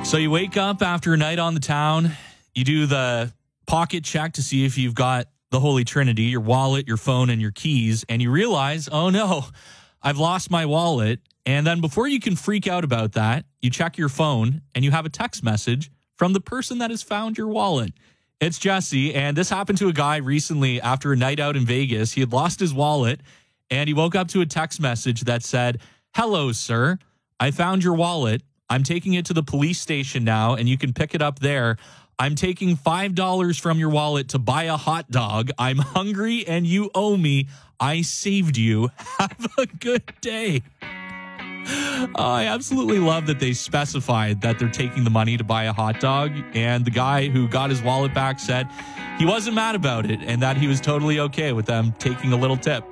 So you wake up after a night on the town, you do the pocket check to see if you've got the Holy Trinity, your wallet, your phone, and your keys, and you realize, oh no, I've lost my wallet. And then before you can freak out about that, you check your phone and you have a text message from the person that has found your wallet. It's Jesse, and this happened to a guy recently after a night out in Vegas. He had lost his wallet, and he woke up to a text message that said, "Hello, sir. I found your wallet. I'm taking it to the police station now, and you can pick it up there. I'm taking $5 from your wallet to buy a hot dog. I'm hungry, and you owe me. I saved you. Have a good day." I absolutely love that they specified that they're taking the money to buy a hot dog. And the guy who got his wallet back said he wasn't mad about it and that he was totally okay with them taking a little tip.